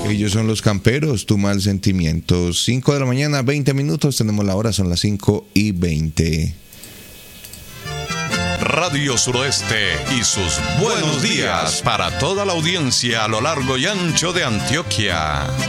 Ellos son los camperos, tu mal sentimiento. 5 de la mañana, 20 minutos. Tenemos la hora, son las 5:20. Radio Suroeste y sus buenos días para toda la audiencia a lo largo y ancho de Antioquia.